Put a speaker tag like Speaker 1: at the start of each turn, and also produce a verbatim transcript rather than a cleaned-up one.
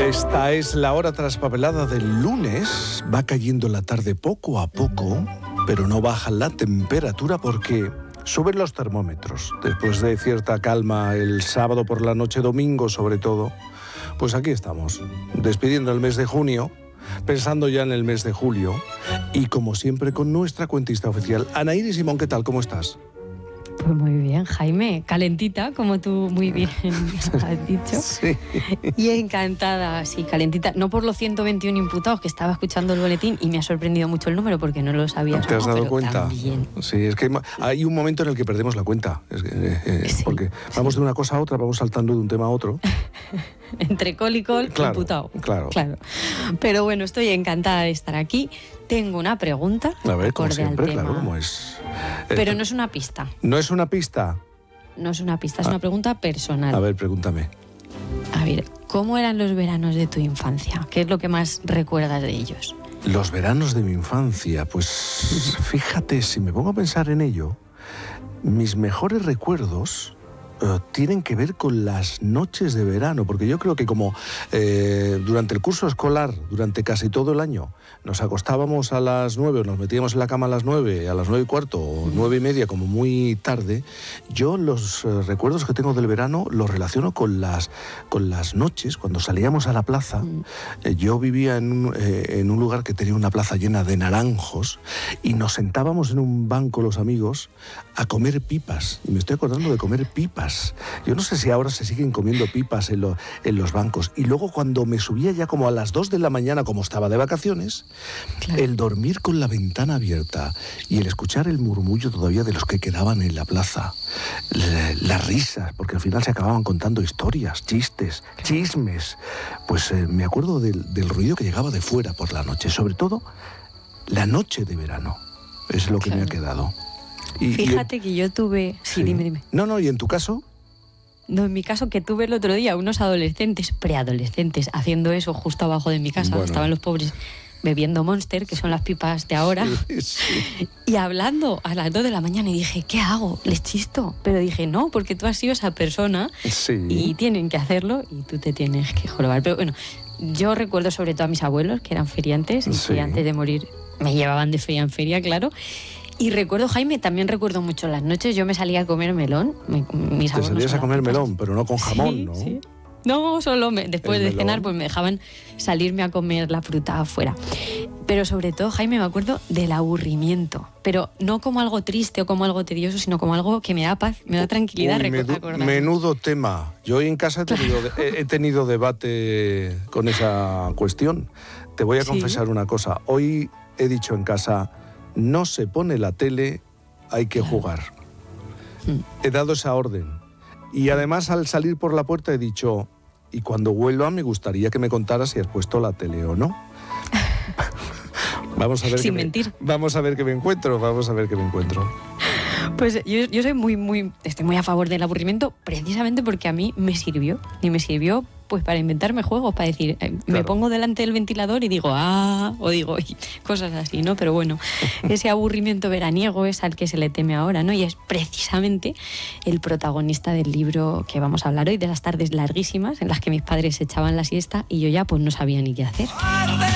Speaker 1: Esta es la hora traspapelada del lunes. Va cayendo la tarde poco a poco, pero no baja la temperatura porque suben los termómetros. Después de cierta calma el sábado por la noche, domingo sobre todo, pues aquí estamos, despidiendo el mes de junio, pensando ya en el mes de julio y como siempre con nuestra cuentista oficial. Anaíri Simón, ¿qué tal? ¿Cómo estás?
Speaker 2: Pues muy bien, Jaime, calentita, como tú muy bien has dicho.
Speaker 1: Sí.
Speaker 2: Y encantada, sí, calentita. No por los ciento veintiuno imputados, que estaba escuchando el boletín y me ha sorprendido mucho el número porque no lo sabía.
Speaker 1: ¿Te has
Speaker 2: no,
Speaker 1: dado
Speaker 2: pero
Speaker 1: cuenta?
Speaker 2: También.
Speaker 1: Sí, es que hay un momento en el que perdemos la cuenta. Es que, eh, eh,
Speaker 2: Sí,
Speaker 1: porque vamos
Speaker 2: sí.
Speaker 1: de una cosa a otra, vamos saltando de un tema a otro.
Speaker 2: Entre col y col,
Speaker 1: Claro,
Speaker 2: imputado.
Speaker 1: claro.
Speaker 2: claro. Pero bueno, estoy encantada de estar aquí. Tengo una pregunta.
Speaker 1: A ver, como
Speaker 2: acorde al
Speaker 1: siempre,
Speaker 2: tema.
Speaker 1: claro, como es. Eh,
Speaker 2: Pero no es una pista.
Speaker 1: ¿No es una pista?
Speaker 2: No es una pista, es
Speaker 1: Ah.
Speaker 2: una pregunta personal.
Speaker 1: A ver, pregúntame.
Speaker 2: A ver, ¿cómo eran los veranos de tu infancia? ¿Qué es lo que más recuerdas de ellos?
Speaker 1: Los veranos de mi infancia, pues fíjate, si me pongo a pensar en ello, mis mejores recuerdos eh, tienen que ver con las noches de verano, porque yo creo que como eh, durante el curso escolar, durante casi todo el año, nos acostábamos a las nueve, o nos metíamos en la cama a las nueve, a las nueve y cuarto, o nueve y media, como muy tarde, yo los eh, recuerdos que tengo del verano los relaciono con las, con las noches, cuando salíamos a la plaza.
Speaker 2: Mm.
Speaker 1: Eh, yo vivía en un, eh, en un lugar que tenía una plaza llena de naranjos y nos sentábamos en un banco los amigos a comer pipas. Y me estoy acordando de comer pipas. Yo no sé si ahora se siguen comiendo pipas en, lo, en los bancos. Y luego cuando me subía ya como a las dos de la mañana, como estaba de vacaciones,
Speaker 2: Claro.
Speaker 1: el dormir con la ventana abierta y el escuchar el murmullo todavía de los que quedaban en la plaza, la- las risas, porque al final se acababan contando historias, chistes, chismes, pues eh, me acuerdo del, del ruido que llegaba de fuera por la noche, sobre todo la noche de verano, es lo que me ha
Speaker 2: Claro.
Speaker 1: quedado. Y- y-
Speaker 2: Fíjate que yo tuve... Sí,
Speaker 1: sí.
Speaker 2: dime, dime.
Speaker 1: No, no, ¿y en tu caso?
Speaker 2: No, en mi caso que tuve el otro día unos adolescentes, preadolescentes, haciendo eso justo abajo de mi casa.
Speaker 1: Bueno.
Speaker 2: Estaban los pobres bebiendo Monster, que son las pipas de ahora,
Speaker 1: Sí, sí.
Speaker 2: y hablando a las dos de la mañana y dije, ¿qué hago? Les chisto. Pero dije, no, porque tú has sido esa persona
Speaker 1: Sí.
Speaker 2: y tienen que hacerlo y tú te tienes que jorobar. Pero bueno, yo recuerdo sobre todo a mis abuelos, que eran feriantes y
Speaker 1: Sí.
Speaker 2: que antes de morir me llevaban de feria en feria, claro. Y recuerdo, Jaime, también recuerdo mucho las noches, yo me salía a comer melón. Me- mis
Speaker 1: Te
Speaker 2: abuelos
Speaker 1: salías a
Speaker 2: eran
Speaker 1: comer
Speaker 2: pipas.
Speaker 1: melón, pero no con jamón,
Speaker 2: Sí,
Speaker 1: ¿no?
Speaker 2: sí. No, solo me- después
Speaker 1: El
Speaker 2: de
Speaker 1: melón.
Speaker 2: cenar pues me dejaban salirme a comer la fruta afuera. Pero sobre todo, Jaime, me acuerdo del aburrimiento. Pero no como algo triste o como algo tedioso, sino como algo que me da paz, me da tranquilidad.
Speaker 1: Uy,
Speaker 2: recu-
Speaker 1: medu-
Speaker 2: acordarme.
Speaker 1: menudo tema. Yo hoy en casa he tenido, de- he, he tenido debate con esa cuestión. Te voy a
Speaker 2: Sí.
Speaker 1: confesar una cosa. Hoy he dicho en casa, no se pone la tele, hay que jugar.
Speaker 2: Mm.
Speaker 1: He dado esa orden. Y además al salir por la puerta he dicho, y cuando vuelva me gustaría que me contaras si has puesto la tele o no. Vamos a ver
Speaker 2: Sin
Speaker 1: qué me-
Speaker 2: mentir.
Speaker 1: vamos a ver qué me encuentro, vamos a ver qué me encuentro.
Speaker 2: Pues yo, yo soy muy, muy, estoy muy a favor del aburrimiento precisamente porque a mí me sirvió. Y me sirvió pues para inventarme juegos, para decir, eh, me
Speaker 1: Claro.
Speaker 2: pongo delante del ventilador y digo, ah, o digo, y cosas así, ¿no? Pero bueno, ese aburrimiento veraniego es al que se le teme ahora, ¿no? Y es precisamente el protagonista del libro que vamos a hablar hoy, de las tardes larguísimas en las que mis padres echaban la siesta y yo ya pues no sabía ni qué hacer.